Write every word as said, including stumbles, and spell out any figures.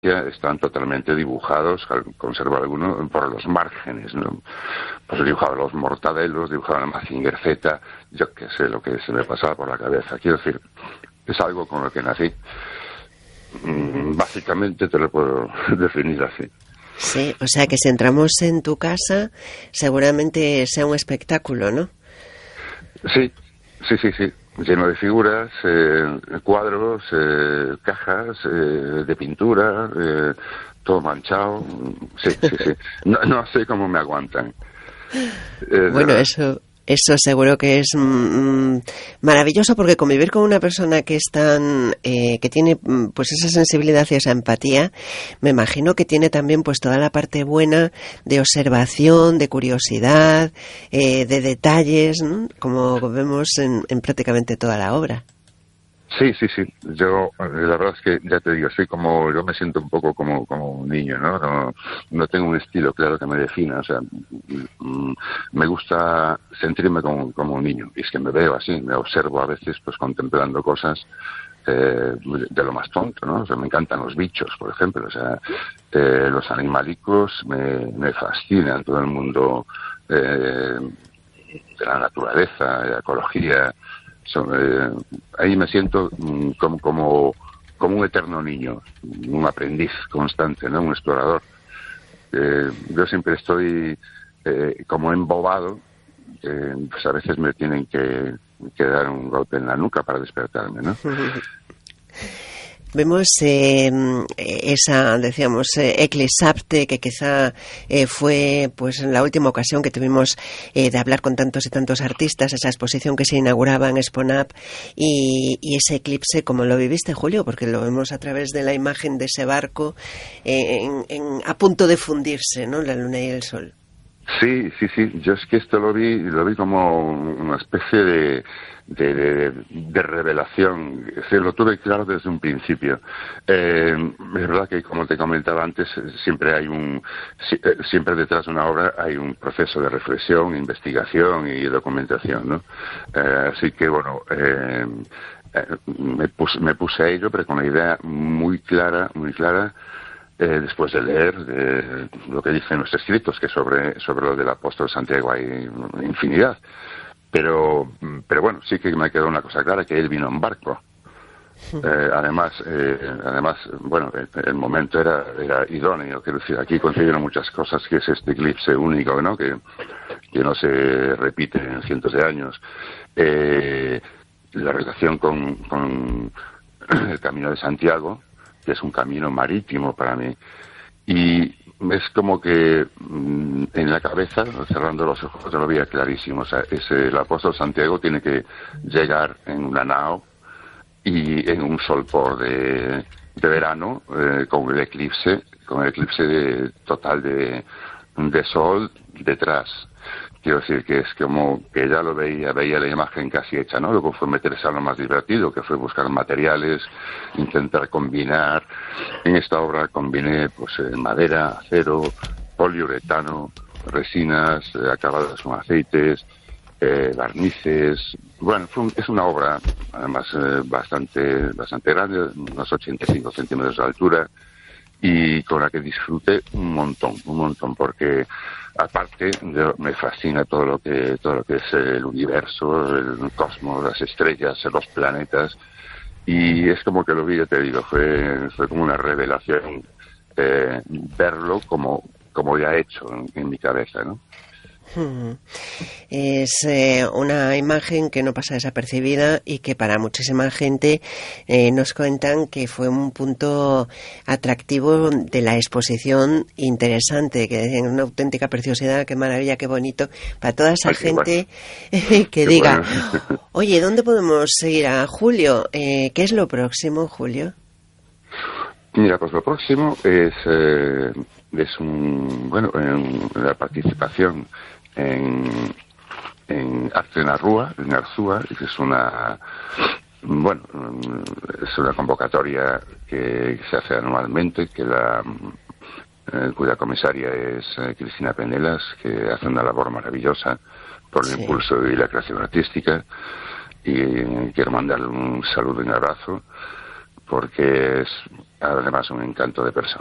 están totalmente dibujados, conservo algunos, por los márgenes, ¿no? Pues he dibujado los Mortadelos, dibujado el Mazinger Z, yo qué sé lo que se me pasaba por la cabeza. Quiero decir, es algo con lo que nací. Mm, básicamente te lo puedo definir así. Sí, o sea que si entramos en tu casa, seguramente sea un espectáculo, ¿no? Sí, sí, sí, sí. Lleno de figuras, eh, cuadros, eh, cajas eh, de pintura, eh, todo manchado. Sí, sí, sí. No, no sé cómo me aguantan. Eh, bueno, eso eso seguro que es mm, maravilloso, porque convivir con una persona que es tan eh, que tiene pues esa sensibilidad y esa empatía, me imagino que tiene también pues toda la parte buena de observación, de curiosidad, eh, de detalles, ¿no? Como vemos en, en prácticamente toda la obra. Sí, sí, sí. Yo, la verdad es que, ya te digo, soy como, yo me siento un poco como, como un niño, ¿no? No, no tengo un estilo claro que me defina, o sea, mm, me gusta sentirme como, como un niño. Y es que me veo así, me observo a veces, pues, contemplando cosas eh, de lo más tonto, ¿no? O sea, me encantan los bichos, por ejemplo, o sea, eh, los animalicos me, me fascinan, todo el mundo eh, de la naturaleza, de la ecología. So, eh, ahí me siento mm, como, como como un eterno niño, un aprendiz constante, ¿no? Un explorador. Eh, yo siempre estoy eh, como embobado, eh, pues a veces me tienen que, que dar un golpe en la nuca para despertarme, ¿no? Vemos eh, esa, decíamos, eh, Eclissapte, que quizá eh, fue pues la última ocasión que tuvimos eh, de hablar con tantos y tantos artistas, esa exposición que se inauguraba en Exponap, y, y ese eclipse, ¿cómo lo viviste, Julio? Porque lo vemos a través de la imagen de ese barco eh, en, en, a punto de fundirse, ¿no? La luna y el sol. Sí, sí, sí. Yo es que esto lo vi, lo vi como una especie de, de, de, de revelación. Es decir, lo tuve claro desde un principio. Eh, es verdad que, como te comentaba antes, siempre hay un, siempre detrás de una obra hay un proceso de reflexión, investigación y documentación, ¿no? Eh, así que, bueno, eh, me puse, me puse a ello, pero con una idea muy clara, muy clara. Eh, después de leer de lo que dicen los escritos, que sobre sobre lo del apóstol Santiago hay infinidad, pero pero bueno, sí que me quedó una cosa clara, que él vino en barco. Eh, además, eh, además, bueno, el momento era era idóneo, quiero decir, aquí coincidieron muchas cosas, que es este eclipse único, ¿no? Que, que no se repite en cientos de años. Eh, la relación con, con el Camino de Santiago, que es un camino marítimo para mí, y es como que mmm, en la cabeza, cerrando los ojos, lo veía clarísimo. O sea, ese, el apóstol Santiago tiene que llegar en una nao y en un solpor de, de verano, eh, con el eclipse, con el eclipse de, total de, de sol detrás. Quiero decir que es como que ya lo veía, veía la imagen casi hecha, ¿no? Luego fue meterse a lo más divertido, que fue buscar materiales, intentar combinar. En esta obra combiné pues eh, madera, acero, poliuretano, resinas, eh, acabadas con aceites, eh, barnices. Bueno, fue un, es una obra además eh, bastante, bastante grande, unos ochenta y cinco centímetros de altura, y con la que disfruté un montón, un montón, porque aparte de, me fascina todo lo que todo lo que es el universo, el cosmos, las estrellas, los planetas, y es como que lo vi, ya te digo, fue fue como una revelación eh, verlo como como ya hecho en, en mi cabeza, ¿no? Es eh, una imagen que no pasa desapercibida y que para muchísima gente eh, nos cuentan que fue un punto atractivo de la exposición, interesante, que es una auténtica preciosidad, qué maravilla, qué bonito, para toda esa Ay, gente bueno. que qué diga, bueno. Oye, ¿dónde podemos seguir a Julio? Eh, ¿Qué es lo próximo, Julio? Mira, pues lo próximo es, eh, es un, bueno, en la participación en, en Arte en Arrúa, en Arzúa, que es una, bueno, es una convocatoria que se hace anualmente, que la, eh, cuya comisaria es eh, Cristina Penelas, que hace una labor maravillosa por el sí. impulso y la creación artística, y quiero mandarle un saludo y un abrazo, porque es además un encanto de persona.